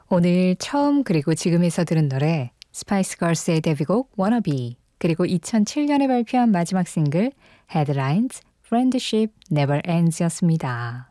오늘 처음 그리고 지금에서 들은 노래 스파이스 걸스의 데뷔곡 Wannabe 그리고 2007년에 발표한 마지막 싱글 Headlines, Friendship Never Ends였습니다.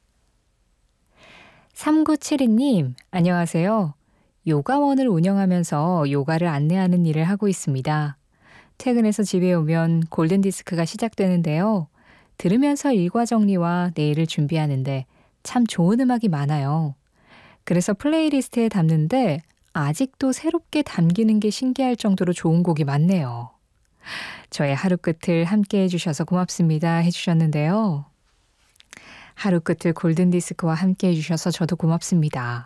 3972님 안녕하세요. 요가원을 운영하면서 요가를 안내하는 일을 하고 있습니다. 퇴근해서 집에 오면 골든디스크가 시작되는데요. 들으면서 일과 정리와 내일을 준비하는데 참 좋은 음악이 많아요. 그래서 플레이리스트에 담는데 아직도 새롭게 담기는 게 신기할 정도로 좋은 곡이 많네요. 저의 하루 끝을 함께 해주셔서 고맙습니다 해주셨는데요. 하루 끝을 골든디스크와 함께 해주셔서 저도 고맙습니다.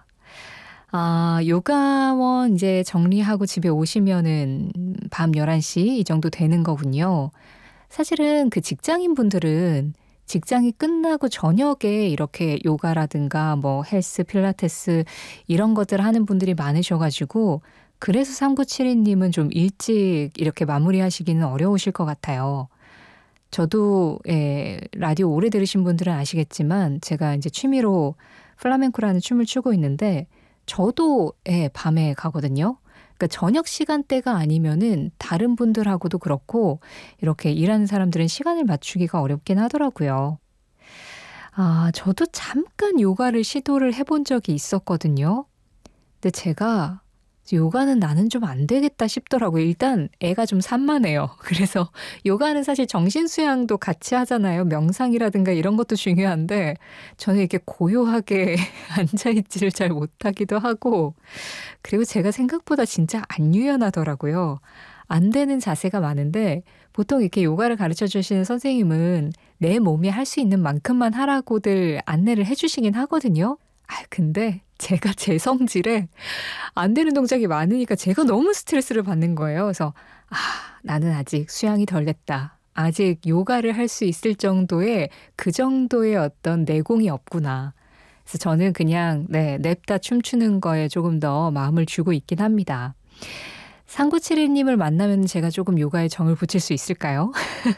요가원 이제 정리하고 집에 오시면은 밤 11시 이 정도 되는 거군요. 사실은 그 직장인분들은 직장이 끝나고 저녁에 이렇게 요가라든가 뭐 헬스, 필라테스 이런 것들 하는 분들이 많으셔가지고 그래서 3972님은 좀 일찍 이렇게 마무리하시기는 어려우실 것 같아요. 저도 라디오 오래 들으신 분들은 아시겠지만 제가 이제 취미로 플라멩코라는 춤을 추고 있는데 저도 밤에 가거든요. 그러니까 저녁 시간대가 아니면은 다른 분들하고도 그렇고 이렇게 일하는 사람들은 시간을 맞추기가 어렵긴 하더라고요. 저도 잠깐 요가를 시도를 해본 적이 있었거든요. 근데 제가 요가는 나는 좀 안 되겠다 싶더라고요. 일단 애가 좀 산만해요. 그래서 요가는 사실 정신수양도 같이 하잖아요. 명상이라든가 이런 것도 중요한데 저는 이렇게 고요하게 앉아있지를 잘 못하기도 하고 그리고 제가 생각보다 진짜 안 유연하더라고요. 안 되는 자세가 많은데 보통 이렇게 요가를 가르쳐 주시는 선생님은 내 몸이 할 수 있는 만큼만 하라고들 안내를 해주시긴 하거든요. 근데 제가 제 성질에 안 되는 동작이 많으니까 제가 너무 스트레스를 받는 거예요. 그래서 나는 아직 수양이 덜 됐다. 아직 요가를 할 수 있을 정도의 그 정도의 어떤 내공이 없구나. 그래서 저는 그냥 냅다 춤추는 거에 조금 더 마음을 주고 있긴 합니다. 3972님을 만나면 제가 조금 요가에 정을 붙일 수 있을까요?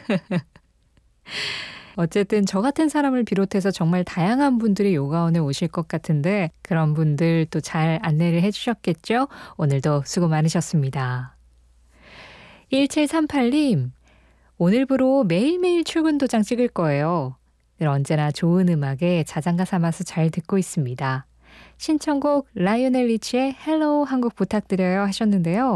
어쨌든 저 같은 사람을 비롯해서 정말 다양한 분들이 요가원에 오실 것 같은데 그런 분들 또 잘 안내를 해주셨겠죠? 오늘도 수고 많으셨습니다. 1738님, 오늘부로 매일매일 출근 도장 찍을 거예요. 늘 언제나 좋은 음악에 자장가 삼아서 잘 듣고 있습니다. 신청곡 라이오넬 리치의 헬로우 한 곡 부탁드려요 하셨는데요.